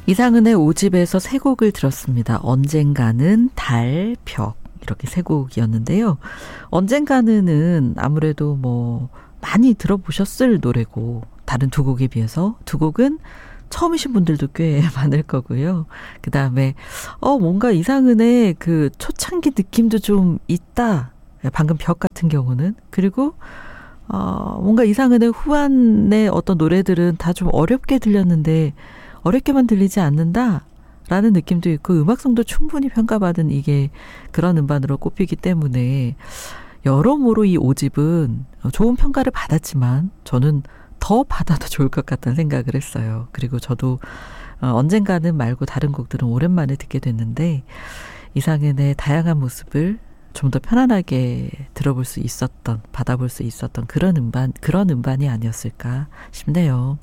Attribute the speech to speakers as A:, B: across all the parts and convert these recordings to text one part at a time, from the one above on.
A: 이상은의 5집에서 세 곡을 들었습니다. 언젠가는, 달, 벽 이렇게 세 곡이었는데요. 언젠가는은 아무래도 뭐 많이 들어보셨을 노래고 다른 두 곡에 비해서 두 곡은 처음이신 분들도 꽤 많을 거고요. 그 다음에 뭔가 이상은의 그 초창기 느낌도 좀 있다. 방금 벽 같은 경우는. 그리고 뭔가 이상은의 후반의 어떤 노래들은 다 좀 어렵게 들렸는데 어렵게만 들리지 않는다 라는 느낌도 있고 음악성도 충분히 평가받은 이게 그런 음반으로 꼽히기 때문에 여러모로 이 5집은 좋은 평가를 받았지만 저는 더 받아도 좋을 것 같다는 생각을 했어요. 그리고 저도 언젠가는 말고 다른 곡들은 오랜만에 듣게 됐는데 이상은의 다양한 모습을 좀 더 편안하게 들어볼 수 있었던, 받아볼 수 있었던 그런 음반이 아니었을까 싶네요.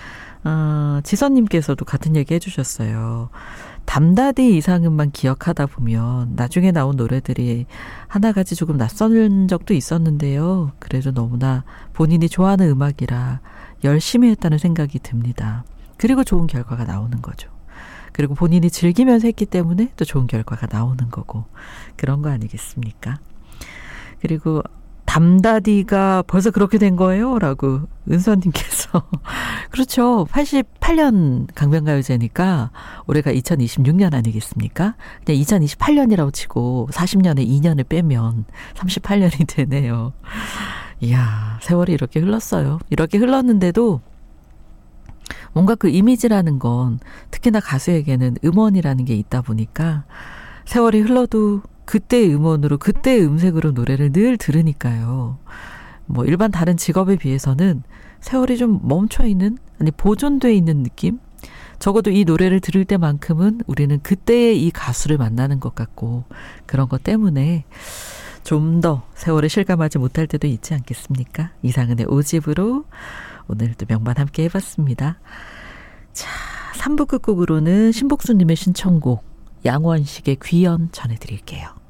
A: 지선님께서도 같은 얘기 해주셨어요. 담다디 이상은만 기억하다 보면 나중에 나온 노래들이 하나같이 조금 낯선 적도 있었는데요. 그래도 너무나 본인이 좋아하는 음악이라 열심히 했다는 생각이 듭니다. 그리고 좋은 결과가 나오는 거죠. 그리고 본인이 즐기면서 했기 때문에 또 좋은 결과가 나오는 거고 그런 거 아니겠습니까? 그리고 담다디가 벌써 그렇게 된 거예요? 라고 은서님께서 그렇죠. 88년 강변가요제니까 올해가 2026년 아니겠습니까? 그냥 2028년이라고 치고 40년에 2년을 빼면 38년이 되네요. 이야, 세월이 이렇게 흘렀어요. 이렇게 흘렀는데도 뭔가 그 이미지라는 건 특히나 가수에게는 음원이라는 게 있다 보니까 세월이 흘러도 그때의 음원으로 그때의 음색으로 노래를 늘 들으니까요. 뭐 일반 다른 직업에 비해서는 세월이 좀 멈춰있는 아니 보존돼 있는 느낌? 적어도 이 노래를 들을 때만큼은 우리는 그때의 이 가수를 만나는 것 같고 그런 것 때문에 좀 더 세월을 실감하지 못할 때도 있지 않겠습니까? 이상은의 5집으로 오늘도 명반 함께 해봤습니다. 자, 3부 끝곡으로는 신복수님의 신청곡 양원식의 귀연 전해드릴게요.